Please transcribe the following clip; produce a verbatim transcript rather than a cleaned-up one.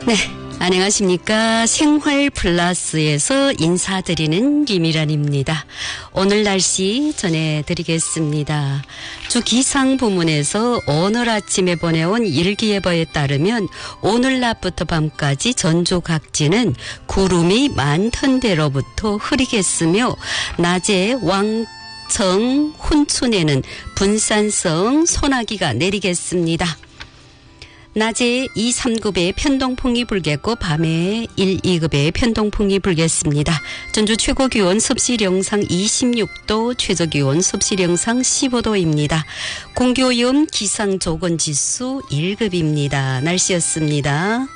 네, 안녕하십니까. 생활 플러스에서 인사드리는 김일환입니다. 오늘 날씨 전해드리겠습니다. 주 기상 부문에서 오늘 아침에 보내온 일기예보에 따르면 오늘 낮부터 밤까지 전주 각지는 구름이 많던 데로부터 흐리겠으며 낮에 왕청, 훈춘에는 분산성 소나기가 내리겠습니다. 낮에 이, 삼급의 편동풍이 불겠고 밤에 일, 이급의 편동풍이 불겠습니다. 전주 최고기온 섭씨령상 이십육 도, 최저기온 섭씨령상 십오 도입니다. 공기오염 기상조건지수 일 급입니다. 날씨였습니다.